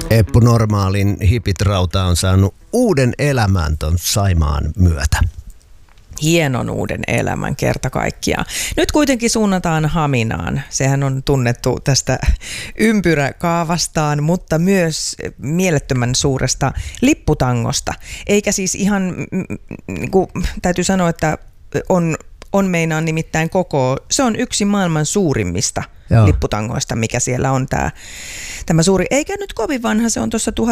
Eppu Normaalin Hipitrauta on saanut uuden elämän ton Saimaan myötä. Hienon uuden elämän kerta kaikkiaan. Nyt kuitenkin suunnataan Haminaan. Sehän on tunnettu tästä ympyräkaavastaan, mutta myös mielettömän suuresta lipputangosta. Eikä siis ihan, niin kuin täytyy sanoa, että on meinaan nimittäin se on yksi maailman suurimmista lipputangoista, mikä siellä on tämä suuri. Eikä nyt kovin vanha, se on tuossa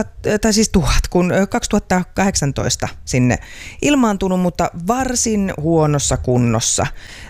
2018 sinne ilmaantunut, mutta varsin huonossa kunnossa.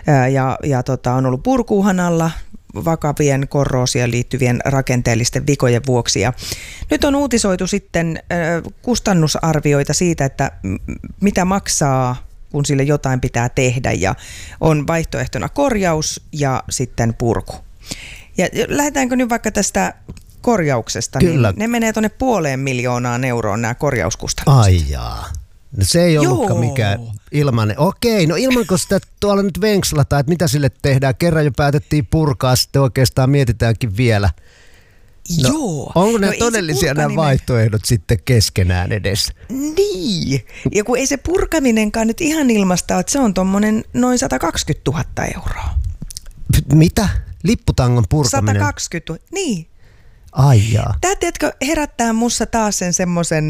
On ollut purkuuhan alla vakavien korroosioon liittyvien rakenteellisten vikojen vuoksi. Ja nyt on uutisoitu sitten kustannusarvioita siitä, että mitä maksaa, kun sille jotain pitää tehdä, ja on vaihtoehtona korjaus ja sitten purku. Ja lähdetäänkö nyt vaikka tästä korjauksesta? Kyllä. Niin ne menee tuonne 500 000 euroon nämä korjauskustannukset. Ai jaa. No se ei ollutkaan mikään ilmanen. Okei, no ilmanko sitä tuolla nyt venkslataan, että mitä sille tehdään? Kerran jo päätettiin purkaa, sitten oikeastaan mietitäänkin vielä. No, Joo. Onko nämä todellisia nämä vaihtoehdot sitten keskenään edes? Niin. Ja kun ei se purkaminenkaan nyt ihan ilmasta ole, että se on tommonen noin 120 000 euroa. Mitä? Lipputangon purkaminen? 120 000, niin. Ai jaa. Tää, tiedätkö, herättää mussa taas sen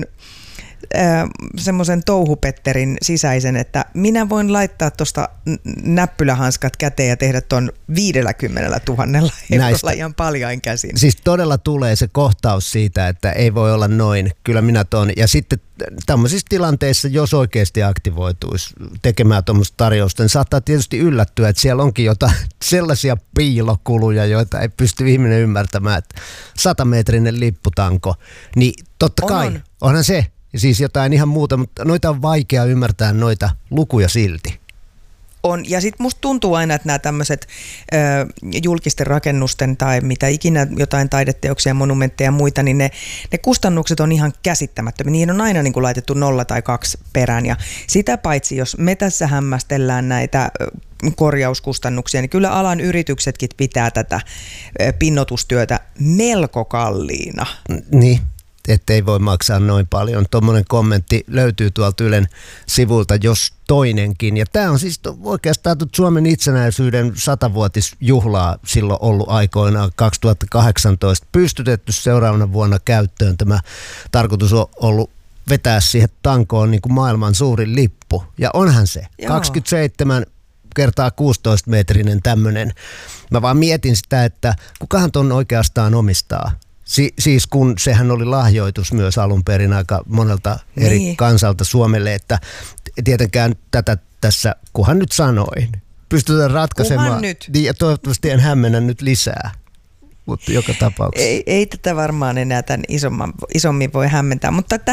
semmoisen touhupetterin sisäisen, että minä voin laittaa tuosta näppylähanskat käteen ja tehdä ton 50 000 eurolla ihan paljain käsin. Siis todella tulee se kohtaus siitä, että ei voi olla noin, kyllä minä ton. Ja sitten tämmöisissä tilanteissa, jos oikeasti aktivoituisi tekemään tuommoista tarjousta, niin saattaa tietysti yllättyä, että siellä onkin jotain sellaisia piilokuluja, joita ei pysty ihminen ymmärtämään, että 100-metrinen lipputanko, niin totta kai, onhan se. Siis jotain ihan muuta, mutta noita on vaikea ymmärtää noita lukuja silti. On, ja sitten musta tuntuu aina, että nämä tämmöiset julkisten rakennusten tai mitä ikinä jotain taideteoksia, monumentteja ja muita, niin ne kustannukset on ihan käsittämättömiä. Niihin on aina niin kuin laitettu 0 tai 2 perään, ja sitä paitsi, jos me tässä hämmästellään näitä korjauskustannuksia, niin kyllä alan yrityksetkin pitää tätä pinnotustyötä melko kalliina. Niin. Ettei voi maksaa noin paljon. Tuommoinen kommentti löytyy tuolta Ylen sivulta, jos toinenkin. Ja tämä on siis oikeastaan Suomen itsenäisyyden 100-vuotisjuhlaa silloin ollut aikoinaan 2018 pystytetty seuraavana vuonna käyttöön. Tämä tarkoitus on ollut vetää siihen tankoon niin kuin maailman suurin lippu. Ja onhan se. Joo. 27 kertaa 16-metrinen tämmöinen. Mä vaan mietin sitä, että kukahan ton oikeastaan omistaa. Siis kun sehän oli lahjoitus myös alun perin aika monelta eri kansalta Suomelle, että tietenkään tätä tässä, kunhan nyt sanoin, pystytään ratkaisemaan. Niin, ja toivottavasti en hämmennä nyt lisää, mutta joka tapauksessa. Ei tätä varmaan enää tämän isommin voi hämmentää, mutta että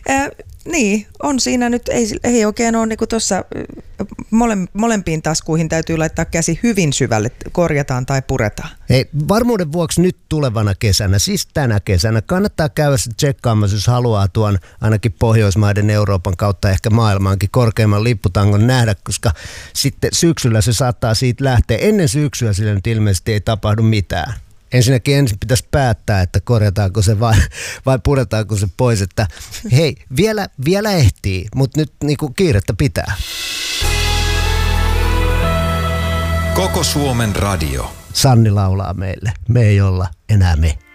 niin, on siinä nyt, ei oikein ole niin kuin tuossa molempiin taskuihin täytyy laittaa käsi hyvin syvälle, korjataan tai puretaan. Hei, varmuuden vuoksi nyt tulevana kesänä, siis tänä kesänä, kannattaa käydä se tsekkaamassa, jos haluaa tuon ainakin Pohjoismaiden, Euroopan kautta ehkä maailmaankin korkeimman lipputangon nähdä, koska sitten syksyllä se saattaa siitä lähteä. Ennen syksyä sillä nyt ilmeisesti ei tapahdu mitään. Ensinnäkin ensin pitäisi päättää, että korjataanko se vai puretaanko se pois. Että hei, vielä ehtii, mutta nyt niinku kiirettä pitää. Koko Suomen radio. Sanni laulaa meille. Me ei olla enää me.